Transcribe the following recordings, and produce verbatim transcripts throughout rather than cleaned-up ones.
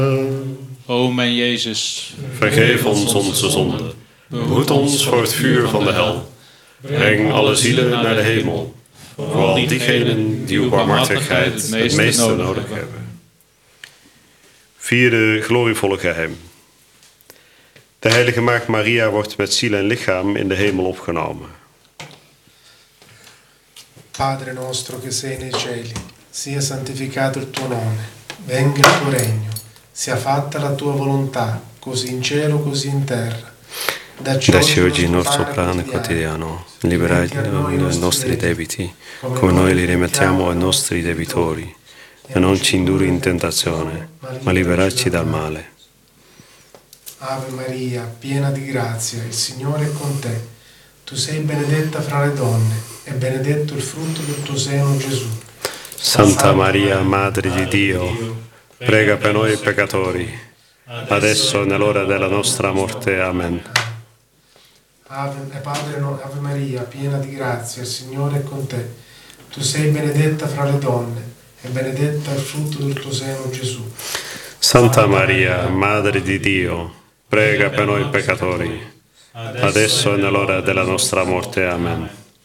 O mijn Jezus, vergeef ons onze zonden. Behoed ons voor het vuur van de hel. Breng alle zielen naar de hemel. Vooral diegenen die uw barmhartigheid het meeste nodig hebben. Vierde glorievolle geheim. De heilige maagd Maria wordt met ziel en lichaam in de hemel opgenomen. Padre nostro che sei nei cieli, sia santificato il tuo nome, venga il tuo regno, sia fatta la tua volontà, così in cielo, così in terra. Dacci oggi il nostro pane quotidiano, liberaci dai nostri debiti, come noi li rimettiamo ai nostri debitori, e non ci indurre in tentazione, ma liberaci dal male. Ave Maria, piena di grazia, il Signore è con te. Tu sei benedetta fra le donne, e benedetto il frutto del tuo seno, Gesù. Santa Maria, Madre di Dio, prega per noi peccatori, adesso e nell'ora della nostra morte. Amen. Ave, Padre, Ave Maria, piena di grazia, il Signore è con te. Tu sei benedetta fra le donne, e benedetto il frutto del tuo seno, Gesù. Santa Maria, Madre di Dio, prega per noi peccatori, adesso e nell'ora della nostra morte. Amen.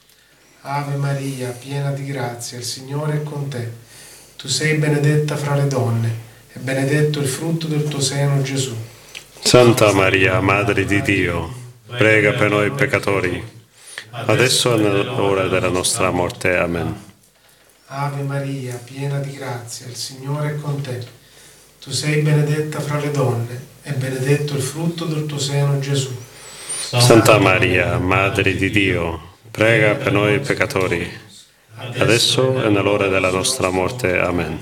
Ave Maria, piena di grazia, il Signore è con te. Tu sei benedetta fra le donne, e benedetto il frutto del tuo seno, Gesù. Santa Maria, Madre di Dio, prega per noi peccatori, adesso e nell'ora della nostra morte. Amen. Ave Maria, piena di grazia, il Signore è con te. Tu sei benedetta fra le donne, e benedetto il frutto del tuo seno, Gesù. Santa Maria, Madre di Dio, prega per noi peccatori, adesso e nell'ora della nostra morte. Amen.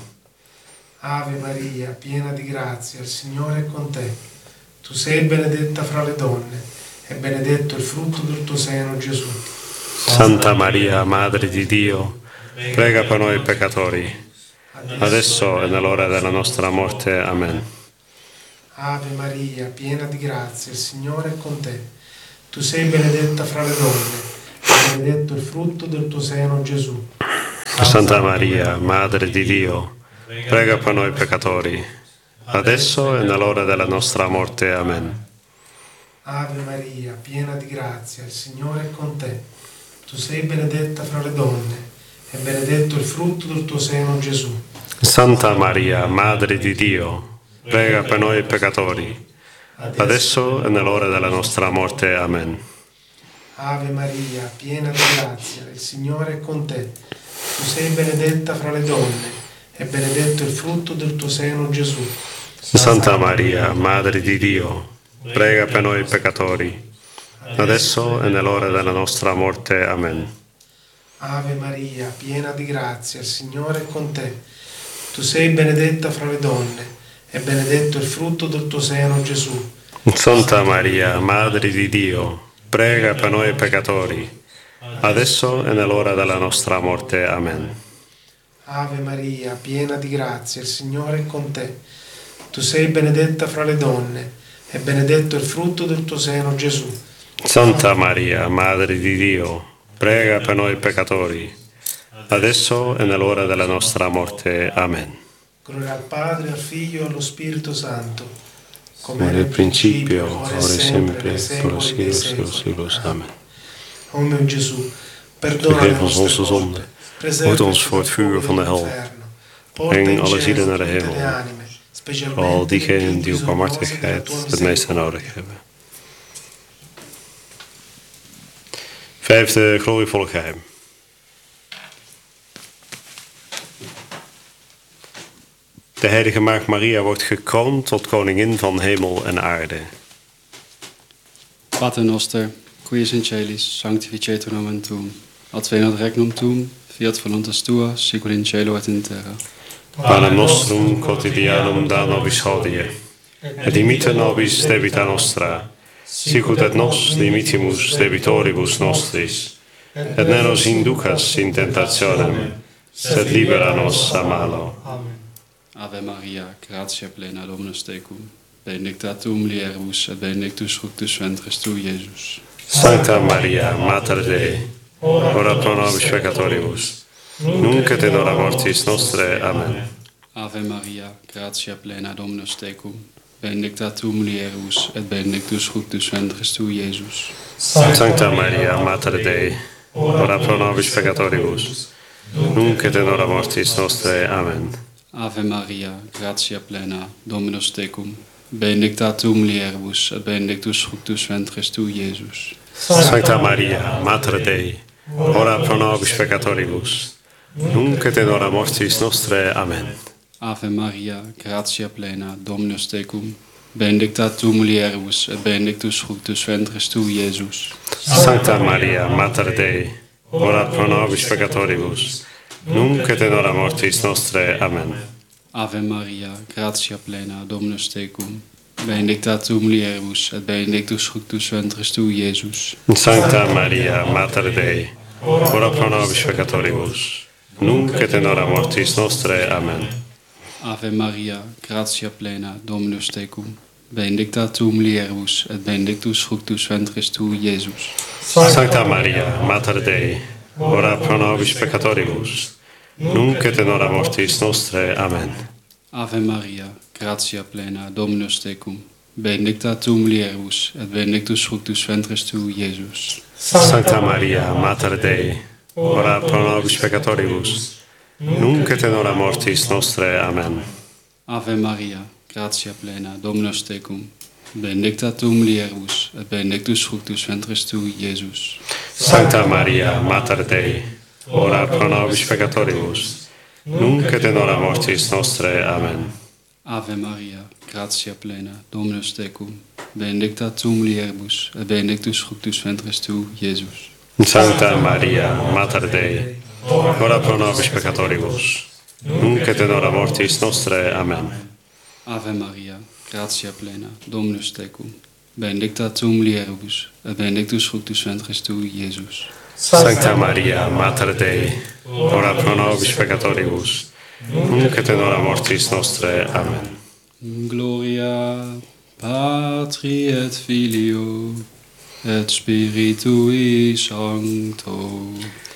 Ave Maria, piena di grazia, il Signore è con te. Tu sei benedetta fra le donne, e benedetto il frutto del tuo seno, Gesù. Santa Maria, Madre di Dio, prega per noi peccatori, adesso e nell'ora della nostra morte. Amen. Ave Maria, piena di grazia, il Signore è con te. Tu sei benedetta fra le donne, e benedetto il frutto del tuo seno, Gesù. Santa Maria, Madre di Dio, prega per noi peccatori, adesso e nell'ora della nostra morte. Amen. Ave Maria, piena di grazia, il Signore è con te. Tu sei benedetta fra le donne, e benedetto il frutto del tuo seno, Gesù. Santa Maria, Madre di Dio, prega per noi peccatori, adesso e nell'ora della nostra morte. Amen. Ave Maria, piena di grazia, il Signore è con te. Tu sei benedetta fra le donne, e benedetto il frutto del tuo seno, Gesù. Santa Maria, Madre di Dio, prega per noi peccatori, adesso e nell'ora della nostra morte. Amen. Ave Maria, piena di grazia, il Signore è con te. Tu sei benedetta fra le donne, e benedetto il frutto del tuo seno, Gesù. Santa Maria, Madre di Dio, prega per noi peccatori, adesso e nell'ora della nostra morte. Amen. Ave Maria, piena di grazia, il Signore è con te. Tu sei benedetta fra le donne, e benedetto il frutto del tuo seno, Gesù. Santa Maria, Madre di Dio, prega per noi peccatori, adesso e nell'ora della nostra morte. Amen. Gloria al Padre, al Figlio e allo Spirito Santo, come nel principio, ora e sempre, per los siglos de los siglos. Amen. O mijn Gesù, perdona Vergeef ons onze zonden, behoed ons voor het vuur van de hel. Breng alle zielen naar de hemel, vooral diegenen die uw barmhartigheid het meeste nodig hebben. Vijfde glorievolle geheim. De heilige maagd Maria wordt gekroond tot koningin van hemel en aarde. Pater noster, qui es in celis, sanctificetur nomen tuum. Ad venat regnum tuum, fiat voluntas tua, sicur in cielo et in terra. Panem nostrum quotidianum da nobis hodie, et dimitte nobis debita nostra, sicut et nos dimittimus debitoribus nostris, et ne nos inducas in tentationem, sed libera nos a malo. Ave Maria, gratia plena, Dominus tecum, benedicta tu mulieribus, et benedictus fructus ventris tui, Iesus. Sancta Maria, Mater Dei, ora pro nobis peccatoribus, nunc et in hora mortis nostre. Amen. Ave Maria, gratia plena, Dominus tecum, benedicta tu mulieribus, et benedictus fructus ventris tui, Iesus. Sancta Maria, Mater Dei, ora pro nobis peccatoribus, nunc et in hora mortis nostrae. Amen. Ave Maria, gratia plena, Dominus tecum, benedicta tu mulieribus, et benedictus fructus ventris tui, Iesus. Sancta Maria, Mater Dei, ora pro nobis peccatoribus, nunc et in hora mortis nostrae. Amen. Ave Maria, gratia plena, Dominus tecum, benedicta tu mulieribus, et benedictus fructus ventris tui, Iesus. Sancta Maria, Mater Dei, ora pro nobis peccatoribus, nunc et in hora mortis nostrae. Amen. Ave Maria, gratia plena, Dominus tecum, benedicta tu mulieribus, et benedictus fructus ventris tui, Iesus. Sancta Maria, Mater Dei, ora pro nobis peccatoribus, nunc et in hora mortis nostrae. Amen. Ave Maria, gratia plena, Dominus tecum, benedicta tu mulieribus, et benedictus fructus ventris tui, Iesus. Sancta Maria, Mater Dei, ora pro nobis peccatoribus, nunc et in hora mortis nostrae. Amen. Ave Maria, gratia plena, Dominus tecum, benedicta tu mulieribus, et benedictus fructus ventris tui, Iesus. Sancta Maria, Mater Dei, ora pro nobis peccatoribus, nunc et in hora mortis nostrae. Amen. Ave Maria, gratia plena, Dominus tecum, benedicta tu mulieribus, et benedictus fructus ventris tui, Iesus. Sancta Maria, Mater Dei, ora pro nobis peccatoribus, nunc et in hora mortis nostrae. Amen. Ave Maria, gratia plena, Dominus tecum, benedicta tu mulieribus, et benedictus fructus ventris tui, Iesus. Sancta Maria, Mater Dei, ora pro nobis peccatoribus, nunc et in hora mortis nostrae. Amen. Ave Maria, gratia plena, Dominus tecum, benedicta tu mulieribus, et benedictus fructus ventris tui, Iesus. Sancta Maria, Mater Dei, ora pro nobis peccatoribus, nunc et in hora mortis nostrae. Amen. Gloria Patri et Filio et Spiritui Sancto.